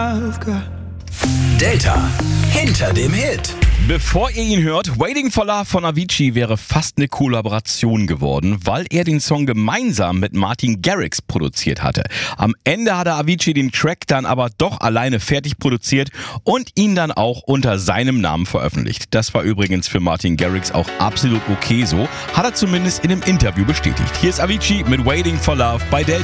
Delta hinter dem Hit. Bevor ihr ihn hört, Waiting for Love von Avicii wäre fast eine Kollaboration geworden, weil er den Song gemeinsam mit Martin Garrix produziert hatte. Am Ende hatte Avicii den Track dann aber doch alleine fertig produziert und ihn dann auch unter seinem Namen veröffentlicht. Das war übrigens für Martin Garrix auch absolut okay so, hat er zumindest in einem Interview bestätigt. Hier ist Avicii mit Waiting for Love bei Delta.